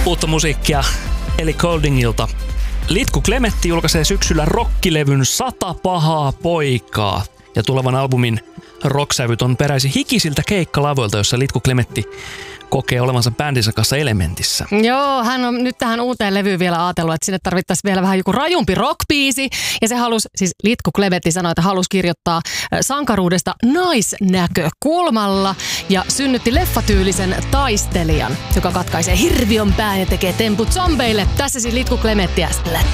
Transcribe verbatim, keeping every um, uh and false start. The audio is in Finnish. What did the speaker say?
Uutta musiikkia Ellie Gouldingilta. Litku Klemetti julkaisee syksyllä rockilevyn Sata pahaa poikaa. Ja tulevan albumin rocksävyt on peräisin hikisiltä keikkalavoilta, jossa Litku Klemetti kokee olevansa bändinsä kanssa Elementissä. Joo, hän on nyt tähän uuteen levyyn vielä ajatellut, että sinne tarvittaisiin vielä vähän joku rajumpi rockbiisi. Ja se halusi, siis Litku Klemetti sanoi, että halusi kirjoittaa sankaruudesta naisnäkökulmalla ja synnytti leffatyylisen taistelijan, joka katkaisee hirviön pään ja tekee temput zombeille. Tässä siis Litku Klemetti ja